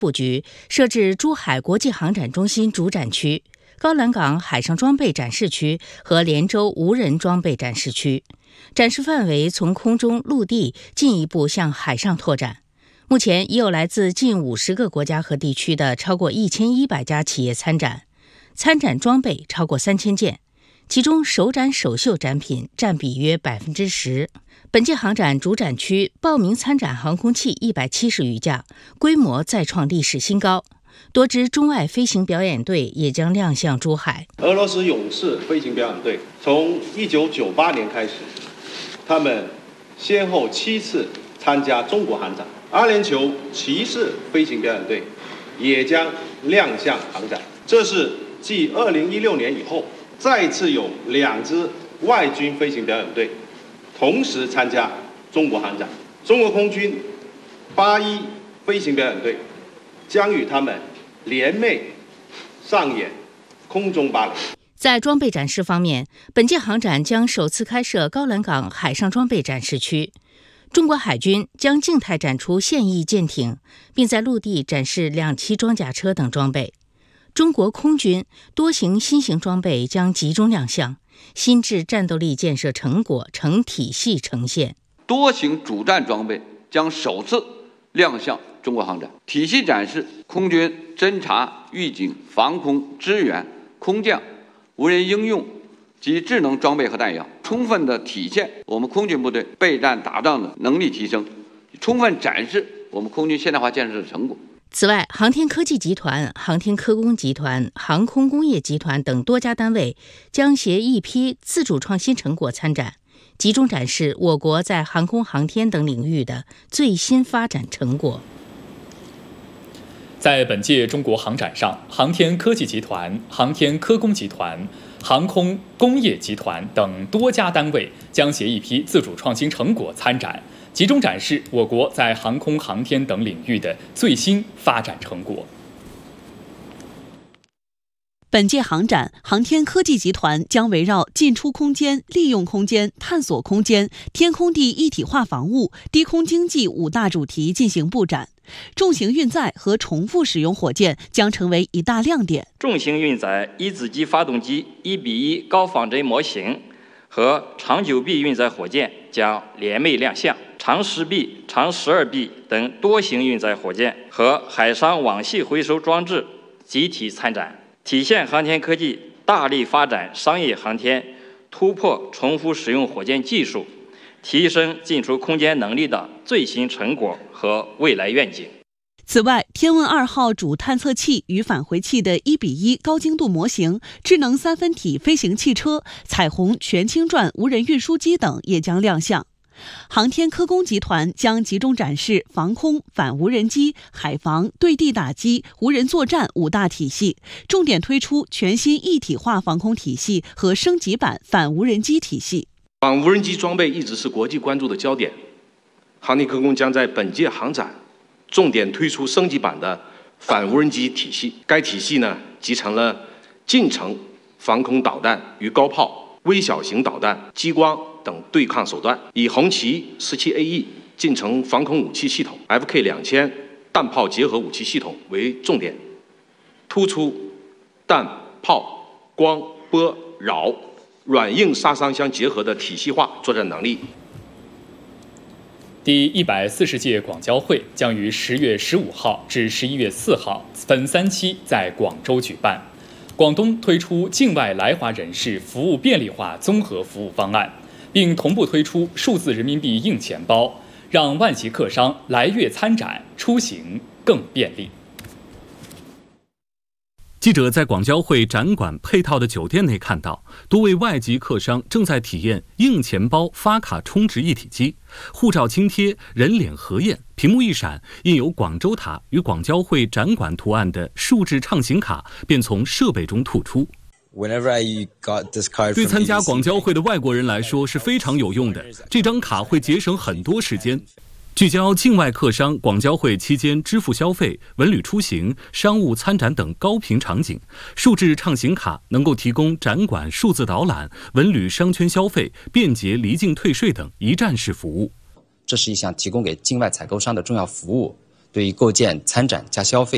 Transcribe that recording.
布局，设置珠海国际航展中心主展区、高栏港海上装备展示区和连州无人装备展示区。展示范围从空中、陆地进一步向海上拓展。目前已有来自近50个国家和地区的超过1100家企业参展，参展装备超过3000件，其中首展首秀展品占比约10%。本届航展主展区报名参展航空器170余架，规模再创历史新高。多支中外飞行表演队也将亮相珠海。 俄罗斯勇士飞行表演队从1998年开始，他们先后7次参加中国航展。阿联酋骑士飞行表演队也将亮相航展。这是继2016年以后，再次有2支外军飞行表演队同时参加中国航展。中国空军81飞行表演队将与他们联袂上演空中芭蕾。 在装备展示方面，本届航展将首次开设高栏港海上装备展示区。中国海军将静态展出现役舰艇，并在陆地展示2栖装甲车等装备。中国空军多型新型装备将集中亮相，新制战斗力建设成果成体系呈现。 多型主战装备将首次亮相中国航展，体系展示空军侦察、预警、防空、支援、空降、无人应用及智能装备和弹药，充分的体现我们空军部队备战打仗的能力提升，充分展示我们空军现代化建设的成果。 此外，航天科技集团、航天科工集团、航空工业集团等多家单位将携一批自主创新成果参展，集中展示我国在航空航天等领域的最新发展成果。 在本届中国航展上，航天科技集团、航天科工集团、航空工业集团等多家单位将携一批自主创新成果参展，集中展示我国在航空航天等领域的最新发展成果。 本届航展，航天科技集团将围绕进出空间、利用空间、探索空间、天空地一体化防务、低空经济5大主题进行布展。重型运载和重复使用火箭将成为一大亮点。 重型运载一子机发动机1:1高仿真模型和长9臂运载火箭将联袂亮相，长10臂、长12臂等多型运载火箭和海上网系回收装置集体参展，体现航天科技大力发展商业航天，突破重复使用火箭技术，提升进出空间能力的最新成果和未来愿景。 此外，天问2号主探测器与返回器的1:1高精度模型、智能3分体飞行汽车、彩虹全倾转无人运输机等也将亮相。航天科工集团将集中展示防空、反无人机、海防、对地打击、无人作战5大体系，重点推出全新一体化防空体系和升级版反无人机体系。 反无人机装备一直是国际关注的焦点，航天科工将在本届航展重点推出升级版的反无人机体系。该体系呢，集成了近程防空导弹与高炮、微小型导弹、激光等对抗手段，以红旗 17AE 近程防空武器系统、FK2000 弹炮结合武器系统为重点，突出弹、炮、光、波、扰、软硬杀伤相结合的体系化作战能力。 第140届广交会将于10月15号至11月4号分3期在广州举办。广东推出境外来华人士服务便利化综合服务方案，并同步推出数字人民币硬钱包，让外籍客商来粤参展出行更便利。 记者在广交会展馆配套的酒店内看到，多位外籍客商正在体验硬钱包发卡充值一体机，护照轻贴，人脸核验，屏幕一闪，印有广州塔与广交会展馆图案的数字畅行卡便从设备中吐出。对参加广交会的外国人来说是非常有用的，这张卡会节省很多时间。聚焦境外客商广交会期间支付消费、文旅出行、商务参展等高频场景，数字畅行卡能够提供展馆数字导览、文旅商圈消费、便捷离境退税等一站式服务。 这是一项提供给境外采购商的重要服务，对于构建参展加消费